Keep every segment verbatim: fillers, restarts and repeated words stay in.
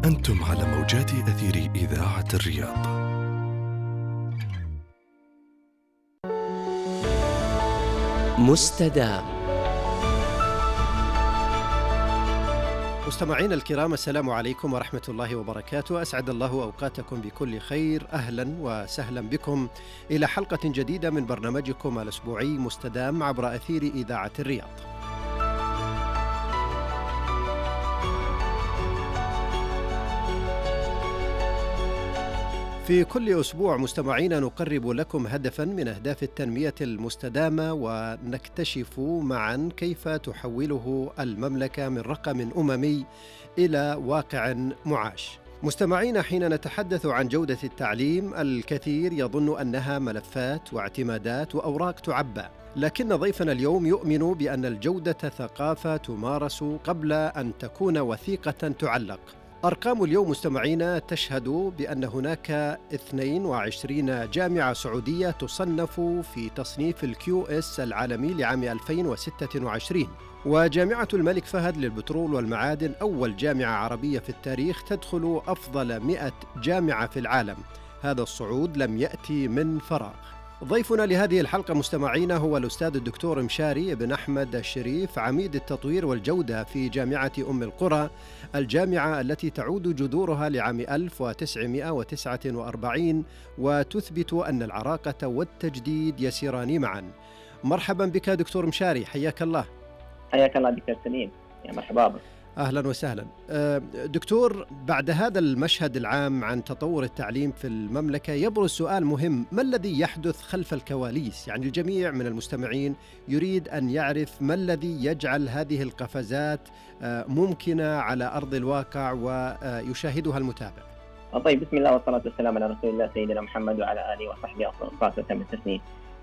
أنتم على موجات أثير إذاعة الرياض. مستدام. مستمعين الكرام، السلام عليكم ورحمة الله وبركاته. أسعد الله أوقاتكم بكل خير. أهلا وسهلا بكم إلى حلقة جديدة من برنامجكم الأسبوعي مستدام عبر أثير إذاعة الرياض. في كل أسبوع مستمعين نقرب لكم هدفا من أهداف التنمية المستدامة، ونكتشف معا كيف تحوله المملكة من رقم أممي إلى واقع معاش. مستمعين، حين نتحدث عن جودة التعليم الكثير يظن أنها ملفات واعتمادات وأوراق تعبى، لكن ضيفنا اليوم يؤمن بأن الجودة ثقافة تمارس قبل أن تكون وثيقة تعلق. أرقام اليوم مستمعين تشهد بأن هناك اثنين وعشرين جامعة سعودية تصنف في تصنيف الكيو إس العالمي لعام ألفين وستة وعشرين، وجامعة الملك فهد للبترول والمعادن أول جامعة عربية في التاريخ تدخل أفضل مئة جامعة في العالم. هذا الصعود لم يأتي من فراغ. ضيفنا لهذه الحلقة مستمعين هو الأستاذ الدكتور مشاري بن أحمد الشريف، عميد التطوير والجودة في جامعة أم القرى، الجامعة التي تعود جذورها لعام ألف وتسعمئة وتسعة وأربعين وتثبت أن العراقة والتجديد يسيران معا. مرحبا بك دكتور مشاري، حياك الله. حياك الله دكتور سليم، يا مرحبا بك. أهلا وسهلا. دكتور، بعد هذا المشهد العام عن تطور التعليم في المملكة يبرز سؤال مهم: ما الذي يحدث خلف الكواليس؟ يعني الجميع من المستمعين يريد أن يعرف ما الذي يجعل هذه القفزات ممكنة على أرض الواقع ويشاهدها المتابع. طيب، بسم الله والصلاة والسلام على رسول الله سيدنا محمد وعلى آله وصحبه أفضل الصلاة وتم التسليم.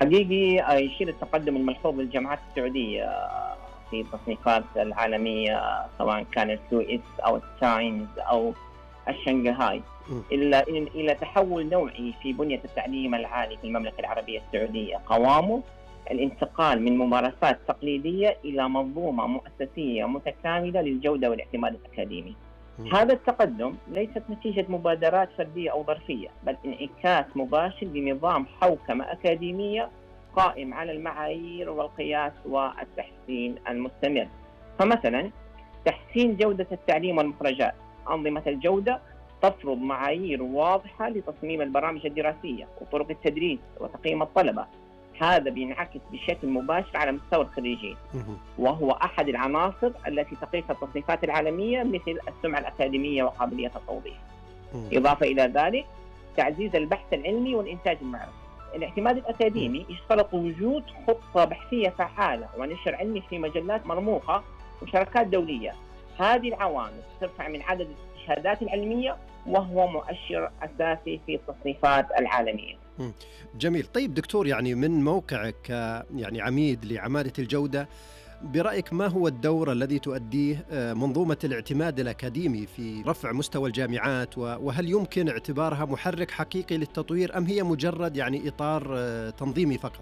حقيقي يشير التقدم الملحوظ للجامعات السعودية في التصنيفات العالمية، سواء كان الكيو إس أو التايمز أو الشنغهاي، إلا إلى تحول نوعي في بنية التعليم العالي في المملكة العربية السعودية، قوامه الانتقال من ممارسات تقليدية إلى منظومة مؤسسية متكاملة للجودة والاعتماد الأكاديمي. هذا التقدم ليست نتيجة مبادرات فردية أو ظرفية، بل انعكاس مباشر لنظام حوكمة أكاديمية قائم على المعايير والقياس والتحسين المستمر. فمثلا تحسين جودة التعليم والمخرجات. أنظمة الجودة تفرض معايير واضحة لتصميم البرامج الدراسية وطرق التدريس وتقييم الطلبة. هذا بينعكس بشكل مباشر على مستوى الخريجين، وهو أحد العناصر التي تقيسها التصنيفات العالمية، مثل السمعة الأكاديمية وقابلية التوظيف. إضافة إلى ذلك تعزيز البحث العلمي والإنتاج المعرفي. الاعتماد الأكاديمي يشترط وجود خطة بحثية فعالة ونشر علمي في مجلات مرموقة وشركات دولية. هذه العوامل ترفع من عدد الاستشهادات العلمية، وهو مؤشر أساسي في التصنيفات العالمية. جميل. طيب دكتور، يعني من موقعك يعني عميد لعمادة الجودة، برأيك ما هو الدور الذي تؤديه منظومة الاعتماد الأكاديمي في رفع مستوى الجامعات، وهل يمكن اعتبارها محرك حقيقي للتطوير أم هي مجرد يعني إطار تنظيمي فقط؟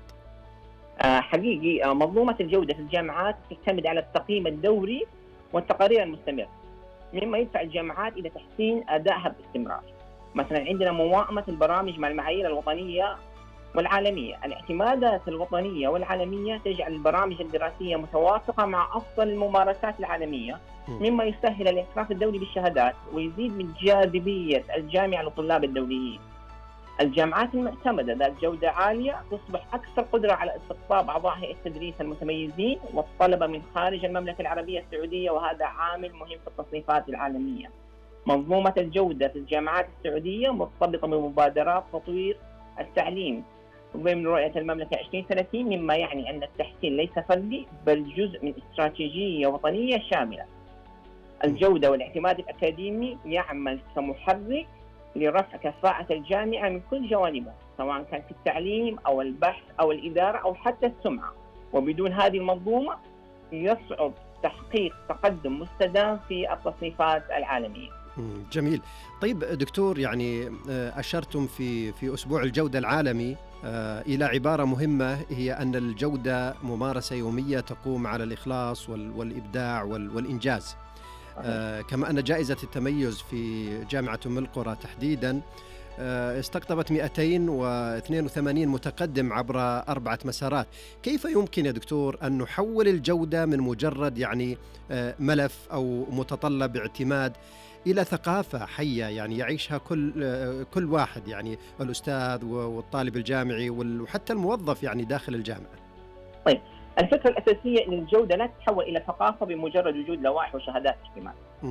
حقيقي منظومة الجودة في الجامعات تعتمد على التقييم الدوري والتقارير المستمرة، مما يدفع الجامعات إلى تحسين أدائها باستمرار. مثلا عندنا موائمة البرامج مع المعايير الوطنية والعالمية. الاعتمادات الوطنية والعالمية تجعل البرامج الدراسية متوافقة مع أفضل الممارسات العالمية، مما يسهل الاعتراف الدولي بالشهادات ويزيد من جاذبية الجامعة للطلاب الدوليين. الجامعات المعتمدة ذات جودة عالية تصبح أكثر قدرة على استقطاب أعضاء هيئة التدريس المتميزين والطلبة من خارج المملكة العربية السعودية، وهذا عامل مهم في التصنيفات العالمية. منظومة الجودة في الجامعات السعودية مرتبطة بمبادرات تطوير التعليم ضمن رؤية المملكة عشرين ثلاثين، مما يعني أن التحسين ليس فردي بل جزء من استراتيجية وطنية شاملة. الجودة والاعتماد الأكاديمي يعمل كمحرك لرفع كفاءة الجامعة من كل جوانبها، سواء كان في التعليم أو البحث أو الإدارة أو حتى السمعة. وبدون هذه المنظومة يصعب تحقيق تقدم مستدام في التصنيفات العالمية. جميل. طيب دكتور، يعني أشرتم في في أسبوع الجودة العالمي إلى عبارة مهمة، هي أن الجودة ممارسة يومية تقوم على الإخلاص والإبداع والإنجاز. آه كما أن جائزة التميز في جامعة أم القرى تحديدا آه استقطبت مئتين واثنين وثمانين متقدم عبر أربعة مسارات. كيف يمكن يا دكتور أن نحول الجودة من مجرد يعني آه ملف أو متطلب اعتماد إلى ثقافة حية يعني يعيشها كل كل واحد، يعني الأستاذ والطالب الجامعي وحتى الموظف يعني داخل الجامعة؟ طيب، الفكرة الأساسية أن الجودة لا تتحول إلى ثقافة بمجرد وجود لوائح وشهادات اجتماع،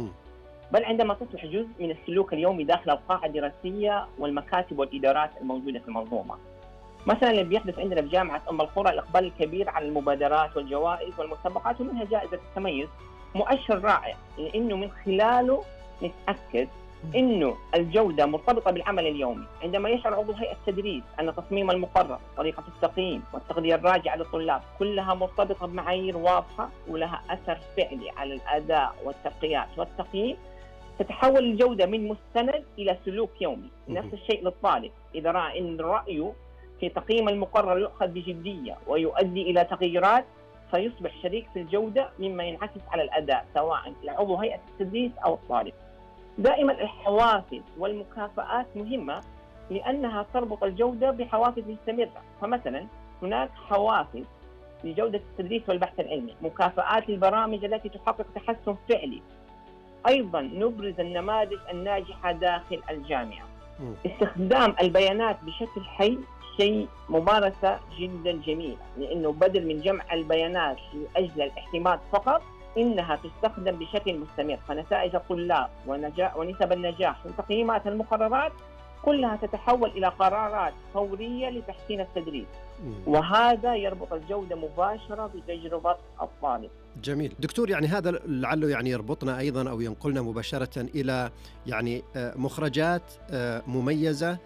بل عندما تصبح جزء من السلوك اليومي داخل القاعة الدراسية والمكاتب والإدارات الموجودة في المنظومة. مثلا اللي بيحدث عندنا في جامعة أم القرى الإقبال الكبير على المبادرات والجوائز والمسابقات ومنها جائزة التميز، مؤشر رائع لأنه من خلاله نتأكد إنه الجودة مرتبطة بالعمل اليومي. عندما يشعر عضو هيئة التدريس أن تصميم المقرر، طريقة التقييم والتغذية الراجعة للطلاب كلها مرتبطة بمعايير واضحة ولها أثر فعلي على الأداء والترقيات والتقييم، تتحول الجودة من مستند إلى سلوك يومي. نفس الشيء للطالب، إذا رأى أن رأيه في تقييم المقرر يؤخذ بجدية ويؤدي إلى تغييرات، فيصبح شريك في الجودة، مما ينعكس على الأداء سواء لعضو هيئة التدريس أو الطالب. دائما الحوافز والمكافآت مهمة لأنها تربط الجودة بحوافز مستمرة. فمثلا هناك حوافز لجودة التدريس والبحث العلمي، مكافآت للبرامج التي تحقق تحسن فعلي. أيضا نبرز النماذج الناجحة داخل الجامعة. استخدام البيانات بشكل حي شيء ممارسة جدا جميلة، لأنه بدل من جمع البيانات لأجل الاعتماد فقط، إنها تستخدم بشكل مستمر. فنتائج الطلاب ونجاح ونسب النجاح وتقييمات المقررات كلها تتحول إلى قرارات فورية لتحسين التدريس، وهذا يربط الجودة مباشرة بتجربة الطالب. جميل دكتور، يعني هذا لعله يعني يربطنا أيضا أو ينقلنا مباشرة إلى يعني مخرجات مميزة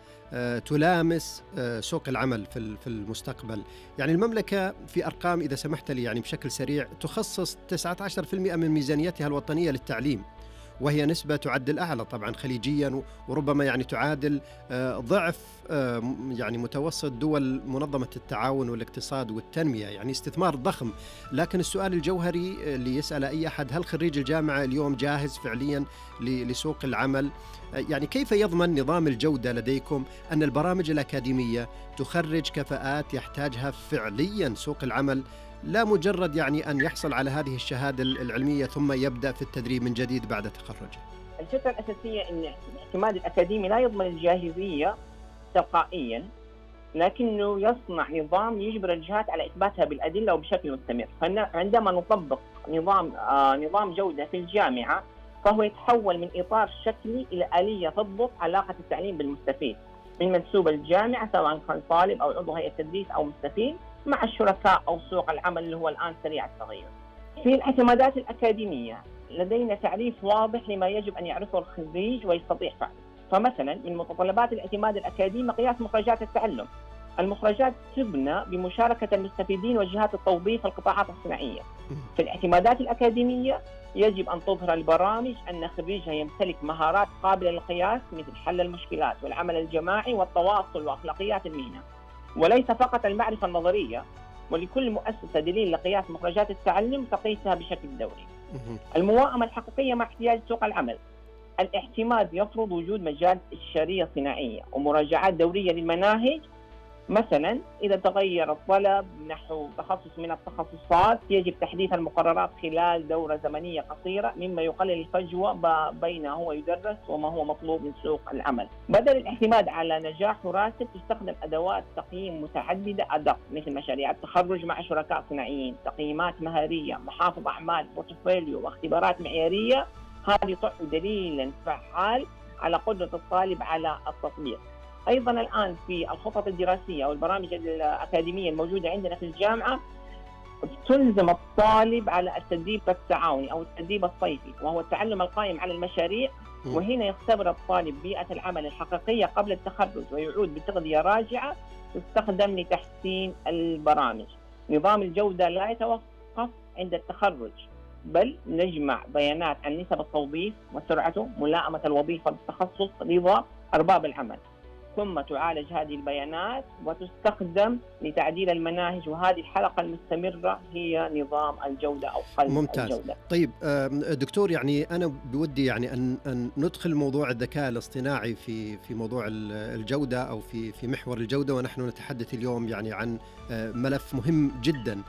تلامس سوق العمل في المستقبل. يعني المملكة في أرقام إذا سمحت لي يعني بشكل سريع تخصص تسعة عشر بالمئة من ميزانيتها الوطنية للتعليم، وهي نسبة تعد الأعلى طبعا خليجيا، وربما يعني تعادل ضعف يعني متوسط دول منظمة التعاون والاقتصاد والتنمية، يعني استثمار ضخم. لكن السؤال الجوهري اللي يسأل أي أحد، هل خريج الجامعة اليوم جاهز فعليا لسوق العمل؟ يعني كيف يضمن نظام الجودة لديكم أن البرامج الأكاديمية تخرج كفاءات يحتاجها فعليا سوق العمل، لا مجرد يعني أن يحصل على هذه الشهادة العلمية ثم يبدأ في التدريب من جديد بعد تخرجه؟ الفكرة الأساسية أن الاعتماد الأكاديمي لا يضمن الجاهزية تلقائيا، لكنه يصنع نظام يجبر الجهات على إثباتها بالأدلة وبشكل مستمر. فعندما نطبق نظام آه نظام جودة في الجامعة، فهو يتحول من إطار شكلي إلى آلية تضبط علاقة التعليم بالمستفيد من منسوب الجامعة، سواء كان طالب أو عضو هيئة تدريس أو مستفيد، مع الشركاء أو سوق العمل اللي هو الآن سريع التغير. في الاعتمادات الأكاديمية لدينا تعريف واضح لما يجب أن يعرفه الخريج ويستطيع فعله. فمثلا من متطلبات الاعتماد الأكاديمي قياس مخرجات التعلم. المخرجات تبنى بمشاركة المستفيدين وجهات التوظيف القطاعات الصناعية. في الاعتمادات الأكاديمية يجب أن تظهر البرامج أن خريجها يمتلك مهارات قابلة للقياس، مثل حل المشكلات والعمل الجماعي والتواصل وأخلاقيات المهنة، وليس فقط المعرفة النظرية. ولكل مؤسسة دليل لقياس مخرجات التعلم تقيسها بشكل دوري. المواءمة الحقيقية مع احتياج سوق العمل. الاعتماد يفرض وجود مجال استشارية صناعية ومراجعات دورية للمناهج. مثلا إذا تغير الطلب نحو تخصص من التخصصات، يجب تحديث المقررات خلال دورة زمنية قصيرة، مما يقلل الفجوة بين هو يدرس وما هو مطلوب من سوق العمل. بدل الاعتماد على نجاح وراتب، تستخدم أدوات تقييم متعددة أدق، مثل مشاريع التخرج مع شركاء صناعيين، تقييمات مهارية، محافظ أعمال، بورتفوليو، واختبارات معيارية. هذه تعد دليلا فعال على قدرة الطالب على التطبيق. أيضا الآن في الخطط الدراسية والبرامج الأكاديمية الموجودة عندنا في الجامعة تلزم الطالب على التدريب التعاوني أو التدريب الصيفي، وهو التعلم القائم على المشاريع. وهنا يختبر الطالب بيئة العمل الحقيقية قبل التخرج، ويعود بتغذية راجعة تستخدم لتحسين البرامج. نظام الجودة لا يتوقف عند التخرج، بل نجمع بيانات عن نسب التوظيف وسرعته، ملائمة الوظيفة بالتخصص، رضا أرباب العمل. ثم تعالج هذه البيانات وتستخدم لتعديل المناهج، وهذه الحلقة المستمرة هي نظام الجودة أو قلب ممتاز. الجودة. طيب دكتور، يعني أنا بودي يعني أن أن ندخل موضوع الذكاء الاصطناعي في في موضوع الجودة أو في في محور الجودة، ونحن نتحدث اليوم يعني عن ملف مهم جدا.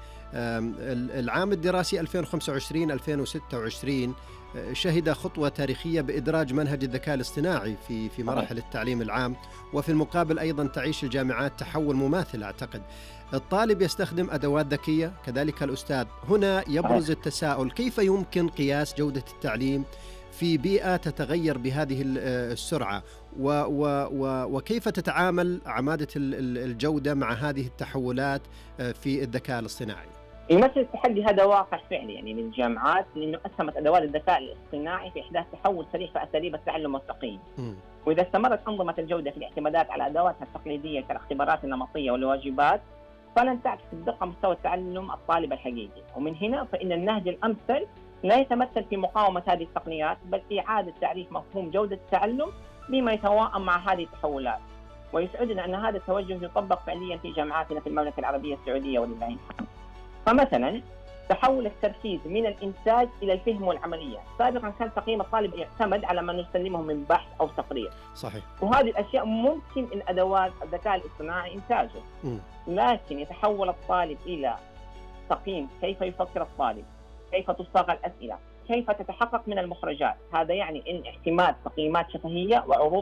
العام الدراسي ألفين وخمسة وعشرين ألفين وستة وعشرين شهد خطوة تاريخية بإدراج منهج الذكاء الاصطناعي في في مراحل التعليم العام، وفي المقابل أيضا تعيش الجامعات تحول مماثل. أعتقد الطالب يستخدم أدوات ذكية، كذلك الأستاذ. هنا يبرز التساؤل: كيف يمكن قياس جودة التعليم في بيئة تتغير بهذه السرعة، و و و وكيف تتعامل عمادة الجودة مع هذه التحولات في الذكاء الاصطناعي؟ يمثل التحدي هذا واقع فعلي يعني للجامعات، لأنه أسهمت أدوات الذكاء الاصطناعي في إحداث تحول سريع في أساليب التعلم والتقييم. وإذا استمرت أنظمة الجودة في الاعتمادات على أدواتها التقليدية كالاختبارات النمطية والواجبات، فلن تعكس بدقة مستوى التعلم الطالب الحقيقي. ومن هنا فإن النهج الأمثل لا يتمثل في مقاومة هذه التقنيات، بل في إعادة تعريف مفهوم جودة التعلم بما يتواءم مع هذه التحولات. ويسعدنا أن هذا التوجه يطبق فعليا في جامعاتنا في المملكة العربية السعودية ولله الحمد. فمثلا تحول التركيز من الإنتاج إلى الفهم والعملية. سابقا كان تقييم الطالب يعتمد على ما نسلمه من بحث أو تقرير. صحيح. وهذه الأشياء ممكن إن أدوات الذكاء الاصطناعي إنتاجه. م. لكن يتحول الطالب إلى تقييم كيف يفكر الطالب، كيف تصاغ الأسئلة، كيف تتحقق من المخرجات. هذا يعني إن اعتماد تقييمات شفهية وعروض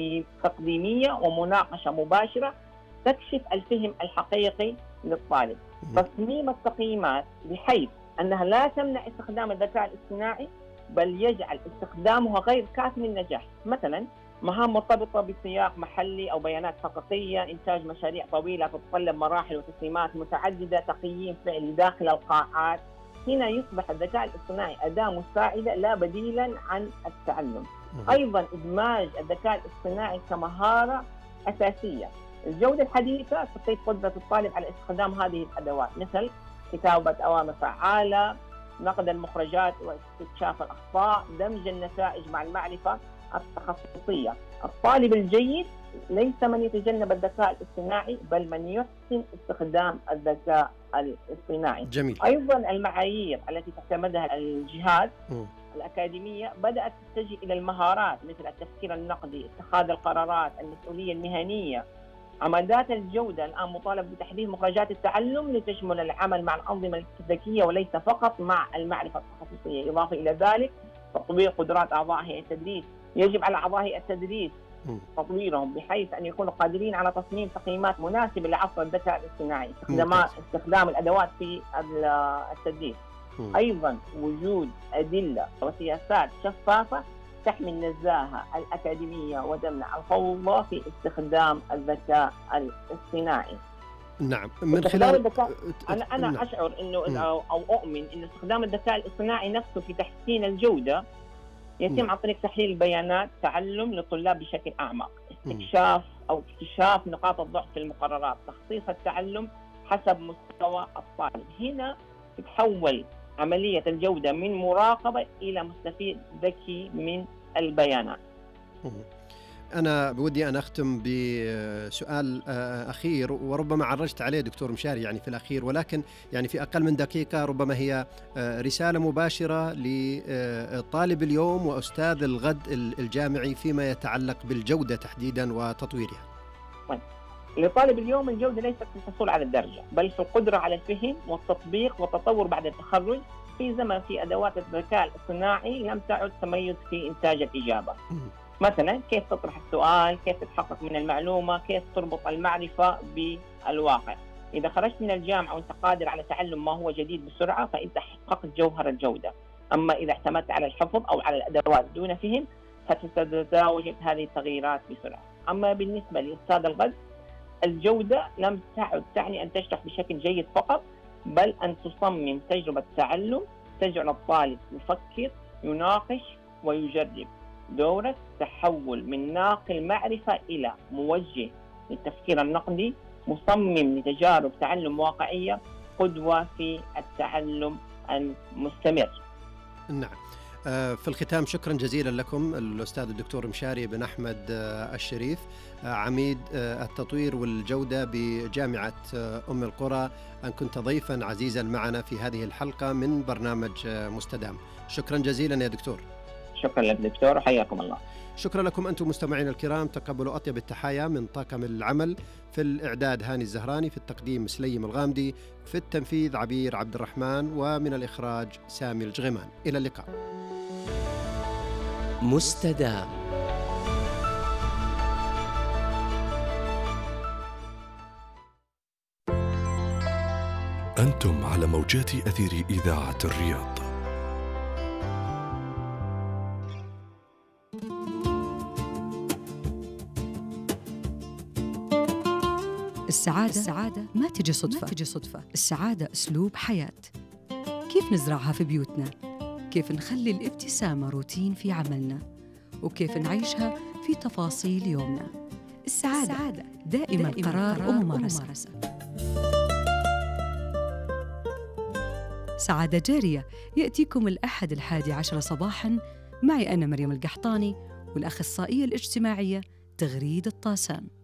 تقديمية ومناقشة مباشرة تكشف الفهم الحقيقي للطالب. تصميم التقييمات بحيث أنها لا تمنع استخدام الذكاء الاصطناعي، بل يجعل استخدامها غير كاف للنجاح. مثلا مهام مرتبطة بسياق محلي أو بيانات حقيقية، إنتاج مشاريع طويلة تتطلب مراحل وتسليمات متعددة، تقييم فعلي داخل القاعات. هنا يصبح الذكاء الاصطناعي أداة مساعدة لا بديلا عن التعلم. أيضا إدماج الذكاء الاصطناعي كمهارة أساسية. الجودة الحديثة تقيد قدرة الطالب على استخدام هذه الأدوات، مثل كتابة أوامر فعالة، نقد المخرجات واستكشاف الأخطاء، دمج النتائج مع المعرفة التخصصية. الطالب الجيد ليس من يتجنب الذكاء الاصطناعي، بل من يحسن استخدام الذكاء الاصطناعي. جميل. أيضا المعايير التي تعتمدها الجهات م. الأكاديمية بدأت تتجه إلى المهارات، مثل التفكير النقدي، اتخاذ القرارات، المسؤولية المهنية. عمادات الجودة الآن مطالب بتحديد مخرجات التعلم لتشمل العمل مع الأنظمة الذكية وليس فقط مع المعرفة التخصصية. إضافة إلى ذلك تطوير قدرات أعضاء هيئة التدريس. يجب على أعضاء هيئة التدريس تطويرهم بحيث أن يكونوا قادرين على تصميم تقييمات مناسبة لعصر الذكاء الاصطناعي، استخدام استخدام الأدوات في التدريس. أيضا وجود أدلة وسياسات شفافة تحمي النزاهة الأكاديمية وتمنع الفوضى في استخدام الذكاء الاصطناعي. نعم. من خلال الذكاء أنا أنا نعم. أشعر إنه أو, أو أؤمن إن استخدام الذكاء الاصطناعي نفسه في تحسين الجودة يتم نعم. عن طريق تحليل البيانات، تعلم للطلاب بشكل أعمق، استكشاف أو اكتشاف نقاط الضعف في المقررات، تخصيص التعلم حسب مستوى الطالب. هنا تتحول عملية الجودة من مراقبة إلى مستفيد ذكي من البيانات. أنا بودي أن أختم بسؤال أخير، وربما عرجت عليه دكتور مشاري يعني في الأخير، ولكن يعني في أقل من دقيقة ربما هي رسالة مباشرة لطالب اليوم وأستاذ الغد الجامعي فيما يتعلق بالجودة تحديدا وتطويرها. لطالب اليوم الجودة ليست في الحصول على الدرجة، بل في القدرة على الفهم والتطبيق والتطور بعد التخرج في زمن في أدوات الذكاء الاصطناعي لم تعد تميز في إنتاج الإجابة. مثلا كيف تطرح السؤال، كيف تتحقق من المعلومة، كيف تربط المعرفة بالواقع. إذا خرجت من الجامعة وأنت قادر على تعلم ما هو جديد بسرعة فأنت حققت جوهر الجودة. أما إذا اعتمدت على الحفظ أو على الأدوات دون فهم فتتزاوج هذه التغييرات بسرعة. أما بالنسبة لأستاذ الغد، الجودة لم تعد تعني أن تشرح بشكل جيد فقط، بل أن تصمم تجربة تعلم تجعل الطالب يفكر، يناقش ويجرب. دورك تحول من ناقل معرفة إلى موجه للتفكير النقدي، مصمم لتجارب تعلم واقعية، قدوة في التعلم المستمر. نعم. في الختام شكرا جزيلا لكم الأستاذ الدكتور مشاري بن أحمد الشريف، عميد التطوير والجودة بجامعة أم القرى، أن كنت ضيفا عزيزا معنا في هذه الحلقة من برنامج مستدام. شكرا جزيلا يا دكتور. شكرا لك دكتور، حياكم الله. شكرا لكم أنتم مستمعين الكرام، تقبلوا أطيب التحايا من طاقم العمل. في الإعداد هاني الزهراني، في التقديم سليم الغامدي، في التنفيذ عبير عبد الرحمن، ومن الإخراج سامي الجغمان. إلى اللقاء. مستدام. أنتم على موجات أثير إذاعة الرياض. السعادة, السعادة ما تجي صدفة. ما تجي صدفة. السعادة أسلوب حياة. كيف نزرعها في بيوتنا؟ كيف نخلي الابتسامة روتين في عملنا؟ وكيف نعيشها في تفاصيل يومنا؟ السعادة, السعادة دائما, دائما قرار, قرار وممارسة. وممارسة. سعادة جارية يأتيكم الأحد الحادي عشر صباحاً معي أنا مريم القحطاني والأخصائية الاجتماعية تغريد الطاسان.